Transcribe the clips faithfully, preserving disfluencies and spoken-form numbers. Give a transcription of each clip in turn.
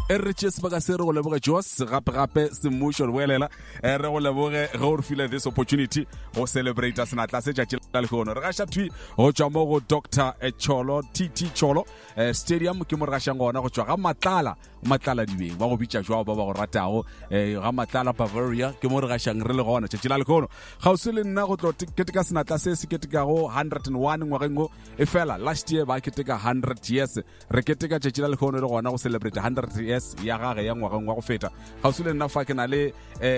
e re tšea sebaka se re go leboge Jos gape-gape semmušo re boelela re go leboge ge o re file this opportunity go celebrate senatla se tšatši la lehono re gaša thui go tšwa mo go Doctor Cholo T T Cholo stadium ke mo re gašang gona go tšwa ga matlala matlala dibeng ba go bitša jwao ba ba go ratago ga matlala Bavaria ke mo re gašang re le gona tšatši la lehono ga o se le nna go tlo keteka senatla se se ketekago one hundred and one ngwageng go e fela last year ba keteka one hundred years re keteka tšatši la lehono le gona go celebrate one hundred years ya gage ya ngwageng wa go feta ga o se le nna fa ke na le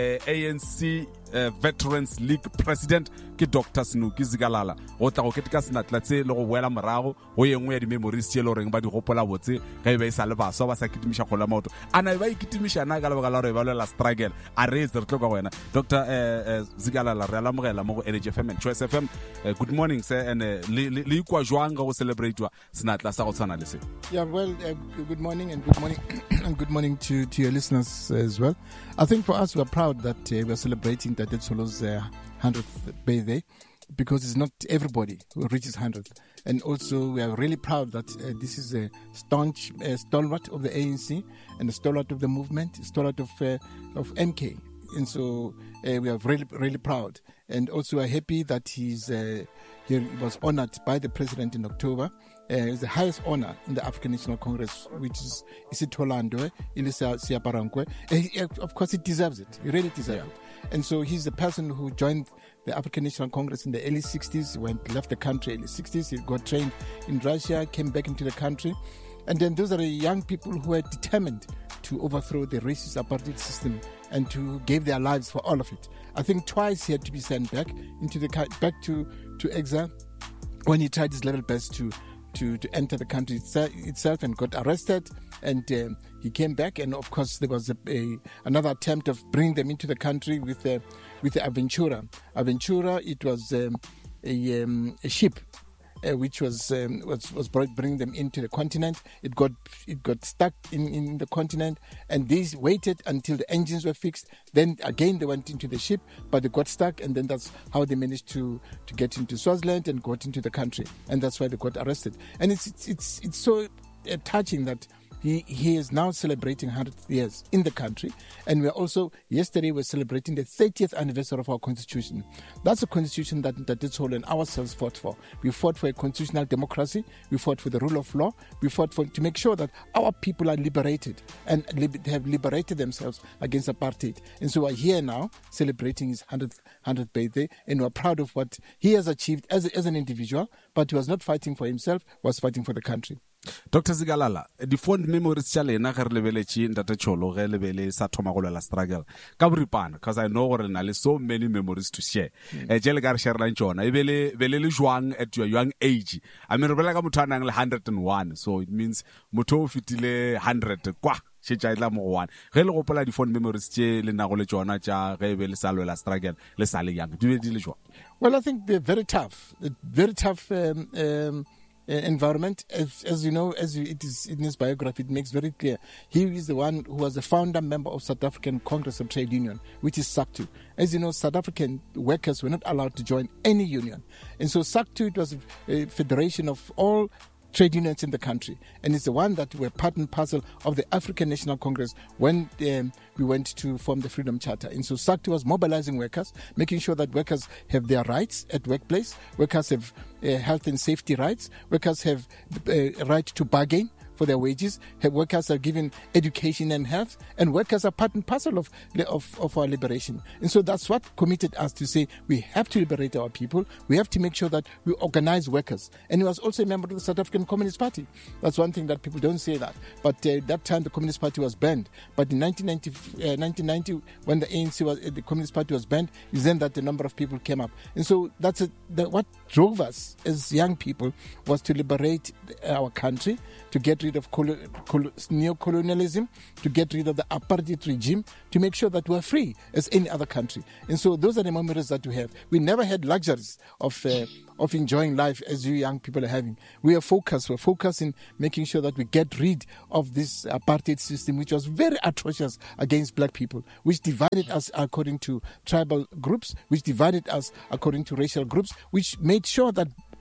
A N C Uh, Veterans League President ke Doctor Snuki Zikalala go tla go keteka senatla tse le go boela morago go yengwe ya di-memories tse le reng ba di gopola botse ga e ba e sa le baswa ba sa kitimiša kgola maoto ana ba ikitimišana ka lebaka la gore ba lwela struggle a re itse re tlo ka go wena Doctor uh, uh, Zikalala re alamogela mo go N H F M and Choice F M. Uh, good morning sir and uh, le le ikwa jwang go celebratewa senatla sa go tshwana le se. Yeah, well, uh, good morning and good morning and good morning to to your listeners as well. I think for us, we're proud that uh, we're celebrating Tate Cholo's uh, one hundredth birthday because it's not everybody who reaches one hundred. And also, we are really proud that uh, this is a staunch uh, stalwart of the A N C and a stalwart of the movement, a stalwart of, uh, of M K. And so uh, we are really, really proud. And also, we are happy that he's, uh, he was honored by the president in October. Uh, it's the highest honor in the African National Congress, which is Isitolando, Ilisa Siaparankwe. Of course, he deserves it. He really deserves yeah. it. And so he's the person who joined the African National Congress in the early sixties, went left the country in the sixties. He got trained in Russia, came back into the country. And then those are the young people who are determined to overthrow the racist apartheid system and to give their lives for all of it. I think twice he had to be sent back into the back to, to exile when he tried his level best to To, to enter the country itself and got arrested, and um, he came back, and of course there was a, a, another attempt of bringing them into the country with uh, with the Aventura. Aventura, it was um, a, um, a ship uh, which was um, was was brought, bringing them into the continent. It got it got stuck in, in the continent, and these waited until the engines were fixed. Then again they went into the ship, but they got stuck, and then that's how they managed to, to get into Swaziland and got into the country, and that's why they got arrested. And it's it's it's, it's so uh, touching that he he is now celebrating one hundred years in the country, and we're also yesterday we're celebrating the thirtieth anniversary of our constitution. That's a constitution that Tate Cholo and ourselves fought for. We fought for a constitutional democracy. We fought for the rule of law. We fought for to make sure that our people are liberated and li- have liberated themselves against apartheid. And so we're here now celebrating his one hundredth, one hundredth birthday, and we're proud of what he has achieved as a, as an individual. But he was not fighting for himself; was fighting for the country. Doctor Zikalala, the fond memories tša lena ge re lebeletše Ntate Cholo ge lebele sa thoma go lwela struggle ka boripana, because I know gore na le so many memories to share. Eh jele ka re sharelang tšona e bele bele le jwang at your young age. I mean re bela ka motho a nang le one hundred and one, so it means motho o fetile one hundred kwa she tšaila mo one ge le gopola di fond memories tše le nago le tšona tša ge be le sa lwela struggle le sa le young di be di le jwang? Well, I think they're very tough, very tough um, um, Uh, environment. As, as you know, as you, it is in his biography, it makes very clear. He is the one who was a founder member of South African Congress of Trade Union, which is SACTU. As you know, South African workers were not allowed to join any union. And so SACTU, it was a, a federation of all trade unions in the country, and it's the one that were part and parcel of the African National Congress when um, we went to form the Freedom Charter. And so SACTU was mobilizing workers, making sure that workers have their rights at workplace, workers have uh, health and safety rights, workers have a uh, right to bargain for their wages, workers are given education and health, and workers are part and parcel of, of, of our liberation. And so that's what committed us to say we have to liberate our people, we have to make sure that we organize workers. And he was also a member of the South African Communist Party. That's one thing that people don't say that. But uh, that time the Communist Party was banned. But in nineteen ninety, uh, nineteen ninety when the A N C was, uh, the Communist Party was banned, is then that the number of people came up. And so that's a, that what drove us as young people was to liberate our country, to get rid of colo- colo- neo-colonialism, to get rid of the apartheid regime, to make sure that we're free as any other country. And so those are the memories that we have. We never had luxuries of uh, of enjoying life as you young people are having. We are focused. We're focused in making sure that we get rid of this apartheid system, which was very atrocious against black people, which divided us according to tribal groups, which divided us according to racial groups, which made sure that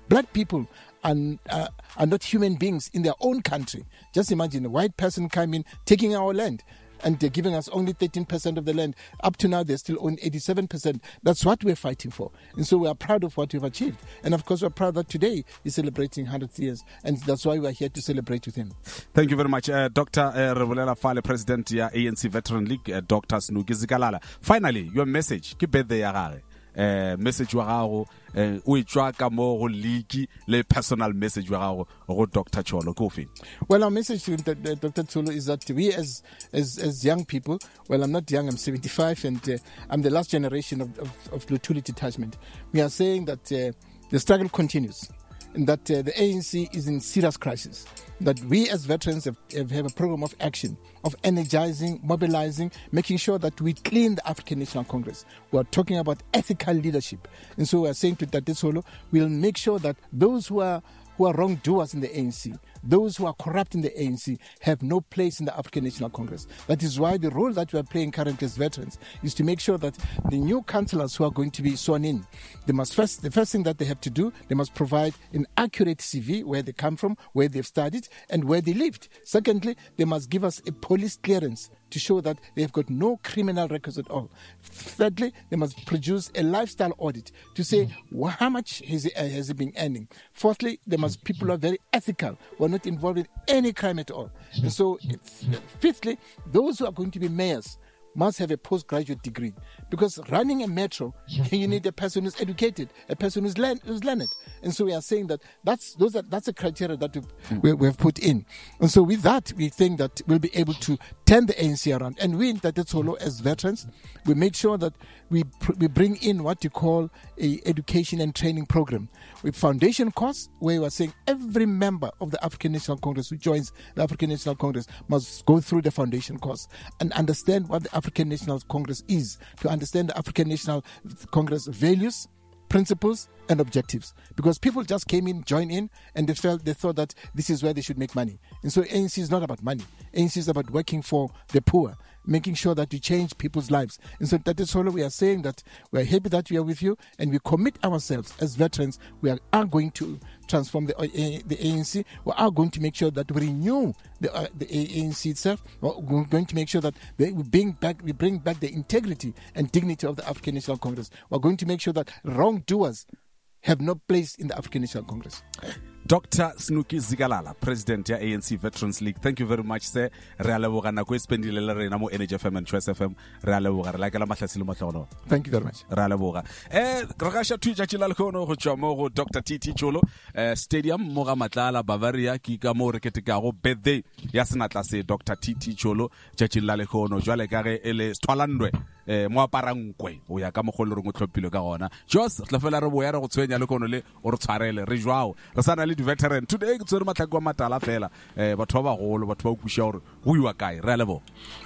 Black people are, uh, are not human beings in their own country. Just imagine a white person coming, taking our land, and they're giving us only thirteen percent of the land. Up to now, they still own eighty-seven percent. That's what we're fighting for. And so we are proud of what we've achieved. And of course, we're proud that today is celebrating one hundred years. And that's why we're here to celebrate with him. Thank you very much. Uh, Doctor Uh, Revulela Fale, President ya A N C Veteran League, uh, Doctor Snuki Zikalala. Finally, your message. Ke birthday ya gage. Uh, message wa gago uh, o itswa ka mo go league le personal message wa gago go Doctor Tsholo go fe. Well, our message to Doctor Tsholo is that we as as as young people, well, I'm not young, I'm seventy-five, and uh, I'm the last generation of, of, of Luthuli detachment. We are saying that uh, the struggle continues, and that uh, the A N C is in serious crisis. That we as veterans have, have, have a program of action, of energizing, mobilizing, making sure that we clean the African National Congress. We are talking about ethical leadership. And so we are saying to Tate Tsholo, we'll make sure that those who are who are wrongdoers in the A N C, those who are corrupt in the A N C, have no place in the African National Congress. That is why the role that we are playing currently as veterans is to make sure that the new councillors who are going to be sworn in, they must first, the first thing that they have to do, they must provide an accurate C V, where they come from, where they've studied, and where they lived. Secondly, they must give us a police clearance to show that they have got no criminal records at all. Thirdly, they must produce a lifestyle audit to say well, how much has he, uh, has he been earning. Fourthly, they must people who are very ethical, who are not involved in any crime at all. And so, fifthly, those who are going to be mayors must have a postgraduate degree, because running a metro, you need a person who's educated, a person who's, learn, who's learned. And so we are saying that that's those are, that's a criteria that we've, we, we have put in. And so with that, we think that we'll be able to turn the A N C around. And we in Tate Tsholo, as veterans, we make sure that we pr- we bring in what you call a education and training program with foundation course, where we are saying every member of the African National Congress who joins the African National Congress must go through the foundation course and understand what the African National Congress is, to understand the African National Congress values, principles, and objectives. Because people just came in, joined in, and they felt they thought that this is where they should make money. And so A N C is not about money. A N C is about working for the poor, making sure that we change people's lives. And so that is all we are saying, that we are happy that we are with you, and we commit ourselves as veterans. We are, are going to transform the, uh, the A N C. We are going to make sure that we renew the, uh, the A N C itself. We are going to make sure that they, we, bring back, we bring back the integrity and dignity of the African National Congress. We are going to make sure that wrongdoers have no place in the African National Congress. Doctor Snuki Zikalala, President ya A N C Veterans League. Thank you very much, sir. Re a leboga nako e spendile le rena mo Energy F M and Choice F M. Re a leboga re la ka la matlhatsi le matlono. Thank you very much. Re a leboga. Eh re ga sha thuja tshila le khono go tswa mo go Doctor T T Tsholo eh Stadium mo ga Matlala Bavaria ke ka mo re keteka go birthday ya senatla se Doctor T T Tsholo tshila le khono jwale ka ge ele stwalandwe eh mo aparankwe o ya ka mo go le re go tlhophile ka gona. Jos tla fela re boya re go tshwenya le khono le o re tshwarele re jwao re sana le veteran today ke tsere matlhako wa matala fela eh batho ba bagolo batho ba ukusha gore go iwa kae re a lebo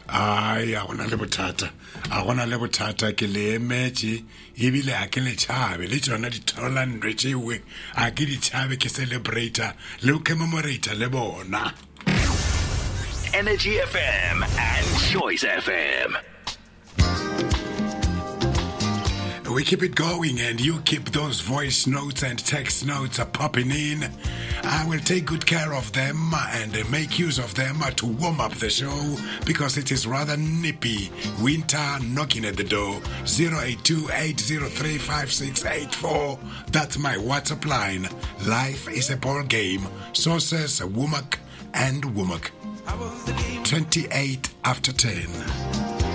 ai a gona le bothata a gona le bothata ke le emetše ebile a ke le tshabe le tsona di tholandwe tšewe a ke di tshabe ke celebrator le commemorator le bona. Energy F M and Choice F M. We keep it going, and you keep those voice notes and text notes are popping in. I will take good care of them and make use of them to warm up the show, because it is rather nippy. Winter knocking at the door. zero eight two eight zero three five six eight four. That's my WhatsApp line. Life is a ball game. Sources Womack and Womack. twenty-eight after ten.